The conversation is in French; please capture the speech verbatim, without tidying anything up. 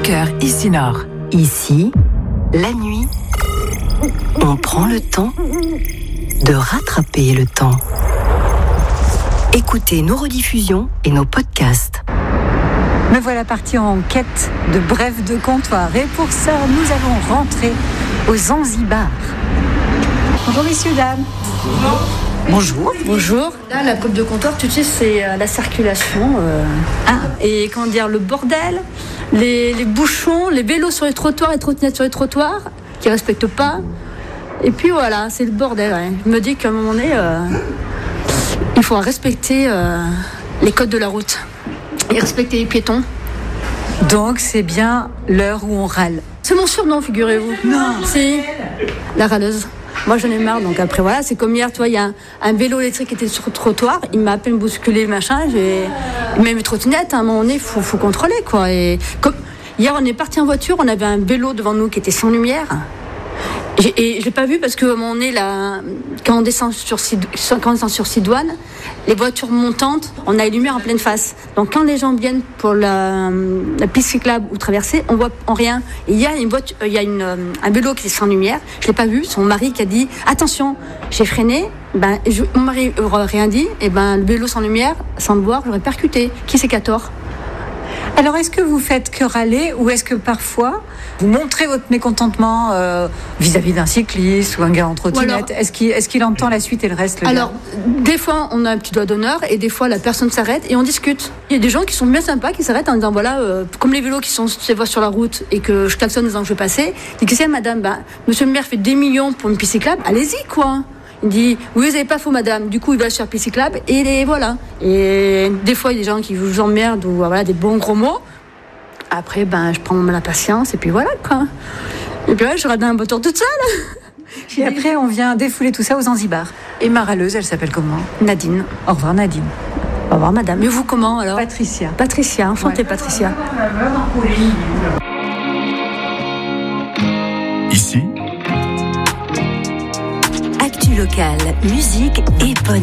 cœur ici Nord. Ici, la nuit, on prend le temps de rattraper le temps. Écoutez nos rediffusions et nos podcasts. Me voilà partie en quête de brèves de comptoir. Et pour ça, nous allons rentrer au Zanzibar. Bonjour messieurs, dames. Bonjour. Bonjour. Là, la brève de comptoir, tu sais, c'est euh, la circulation. Euh, hein, et comment dire, le bordel, les, les bouchons, les vélos sur les trottoirs, les trottinettes sur les trottoirs, qui ne respectent pas. Et puis voilà, c'est le bordel. Ouais. Je me dis qu'à un moment donné, euh, il faut respecter euh, les codes de la route. Et respecter les piétons. Donc c'est bien l'heure où on râle. C'est mon surnom, figurez-vous. Non. Si, la râleuse. Moi j'en ai marre, donc après voilà, c'est comme hier, tu vois, il y a un, un vélo électrique qui était sur le trottoir, il m'a à peine bousculé, machin, j'ai... Même une trottinette, à un moment donné, il faut, faut contrôler, quoi. Et comme... Hier on est parti en voiture, on avait un vélo devant nous qui était sans lumière. J'ai, et je l'ai pas vu parce que on est là, quand on descend sur quand on descend sur Sidoine, les voitures montantes, on a les lumières en pleine face. Donc quand les gens viennent pour la, la piste cyclable ou traverser, on voit en rien. Et il y a une voiture, il y a une, un vélo qui est sans lumière. Je l'ai pas vu. Son mari qui a dit attention. J'ai freiné. Ben je, mon mari n'aurait rien dit. Et ben le vélo sans lumière, sans le voir, j'aurais percuté. Qui c'est qui a tort? Alors, est-ce que vous faites que râler ou est-ce que parfois vous montrez votre mécontentement euh, vis-à-vis d'un cycliste ou un gars en trottinette? Alors, est-ce qu'il, est-ce qu'il entend la suite et le reste, le Alors, gars des fois, on a un petit doigt d'honneur et des fois, la personne s'arrête et on discute. Il y a des gens qui sont bien sympas, qui s'arrêtent en disant, voilà, euh, comme les vélos qui sont sur la route et que je klaxonne en disant que je vais passer. Je dis, qu'est-ce qu'il y a, madame? Ben, monsieur le maire fait des millions pour une piste cyclable, allez-y, quoi. Il dit, oui, vous n'avez pas faux, madame. Du coup, il va sur la piste cyclable et les, voilà. Et des fois, il y a des gens qui vous emmerdent ou voilà, des bons gros mots. Après, ben, je prends la patience et puis voilà, quoi. Et puis là, je râle un beau tour toute seule. Et après, on vient défouler tout ça aux Zanzibar. Et ma râleuse, elle s'appelle comment? Nadine. Au revoir, Nadine. Au revoir, madame. Et vous, comment, alors? Patricia. Patricia, enchantée, ouais. Patricia. Ici, actu locale, musique et bonne